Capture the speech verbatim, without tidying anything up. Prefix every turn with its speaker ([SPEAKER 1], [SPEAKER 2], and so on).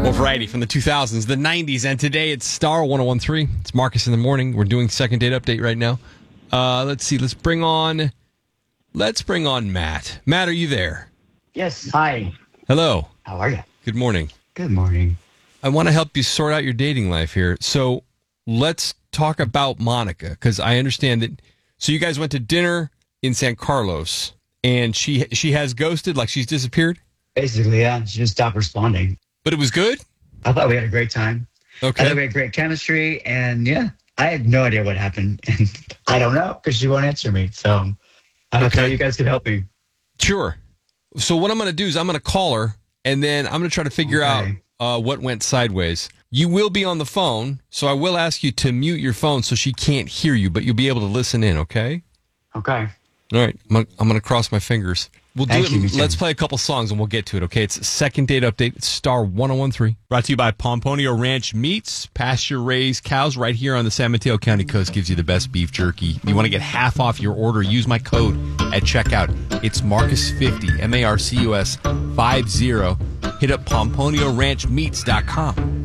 [SPEAKER 1] Well, variety from the two thousands, the nineties, and today it's Star one oh one three. It's Marcus in the morning. We're doing second date update right now. Uh, let's see. Let's bring on. Let's bring on Matt. Matt, are you there?
[SPEAKER 2] Yes. Hi.
[SPEAKER 1] Hello.
[SPEAKER 2] How are you?
[SPEAKER 1] Good morning.
[SPEAKER 2] Good morning.
[SPEAKER 1] I want to help you sort out your dating life here. So let's talk about Monica, because I understand that. So you guys went to dinner in San Carlos, and she she has ghosted, like she's disappeared?
[SPEAKER 2] Basically, yeah. She just stopped responding.
[SPEAKER 1] But it was good?
[SPEAKER 2] I thought we had a great time.
[SPEAKER 1] Okay.
[SPEAKER 2] I thought we had great chemistry, and yeah, I had no idea what happened. And I don't know, because she won't answer me. So I don't know how you guys could help me.
[SPEAKER 1] Sure. So what I'm going to do is I'm going to call her, and then I'm going to try to figure
[SPEAKER 2] Okay.
[SPEAKER 1] out uh, what went sideways. You will be on the phone, so I will ask you to mute your phone so she can't hear you, but you'll be able to listen in, okay?
[SPEAKER 2] Okay.
[SPEAKER 1] All right. I'm gonna, I'm going to cross my fingers. We'll do
[SPEAKER 2] Thank
[SPEAKER 1] it.
[SPEAKER 2] you, me too.
[SPEAKER 1] Let's play a couple songs and we'll get to it, okay? It's second date update. It's Star one oh one three. Brought to you by Pomponio Ranch Meats. Pasture-raised cows right here on the San Mateo County coast gives you the best beef jerky. You want to get half off your order, use my code at checkout. It's Marcus fifty, M A R C U S fifty. Hit up pomponio ranch meats dot com.